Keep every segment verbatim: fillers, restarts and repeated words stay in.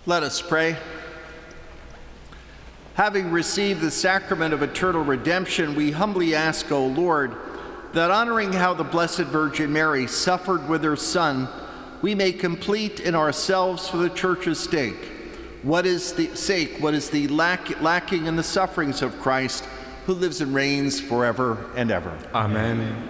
Let us pray. Having received the sacrament of eternal redemption, we humbly ask, O Lord, that honoring how the Blessed Virgin Mary suffered with her Son, we may complete in ourselves for the Church's sake what is the sake, what is the lack, lacking in the sufferings of Christ, who lives and reigns forever and ever. Amen. Amen.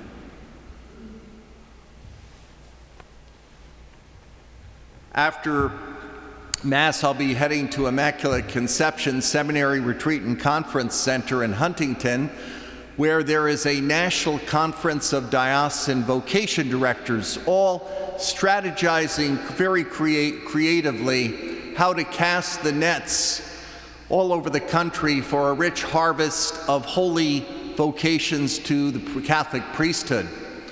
After Mass, I'll be heading to Immaculate Conception Seminary Retreat and Conference Center in Huntington, where there is a national conference of diocesan vocation directors, all strategizing very create, creatively how to cast the nets all over the country for a rich harvest of holy vocations to the Catholic priesthood.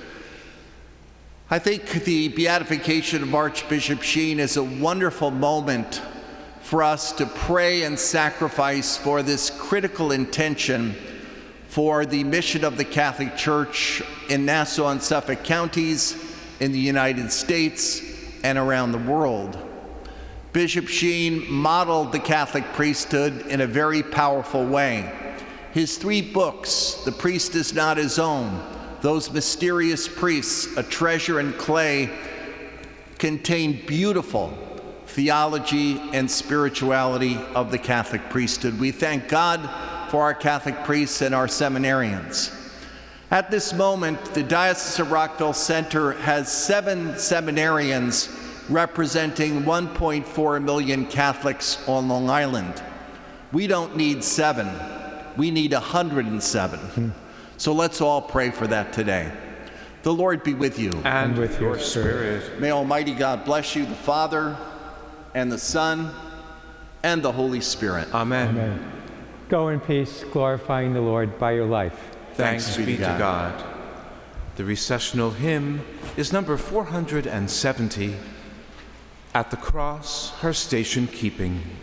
I think the beatification of Archbishop Sheen is a wonderful moment for us to pray and sacrifice for this critical intention for the mission of the Catholic Church in Nassau and Suffolk counties, in the United States, and around the world. Bishop Sheen modeled the Catholic priesthood in a very powerful way. His three books, The Priest Is Not His Own, Those Mysterious Priests, A Treasure in Clay, contain beautiful theology and spirituality of the Catholic priesthood. We thank God for our Catholic priests and our seminarians. At this moment, the Diocese of Rockville Center has seven seminarians representing one point four million Catholics on Long Island. We don't need seven, we need one hundred seven. Hmm. So let's all pray for that today. The Lord be with you. And, and with your spirit. spirit. May Almighty God bless you, the Father, and the Son, and the Holy Spirit. Amen. Amen. Go in peace, glorifying the Lord by your life. Thanks, Thanks be to God. God. The recessional hymn is number four hundred seventy, At the Cross, Her Station Keeping.